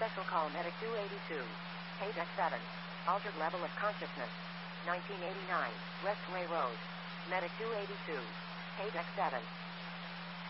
Special call Medic 282. Paydeck 7. Altered level of consciousness. 1989. Westway Road. Medic 282. Paydeck 7.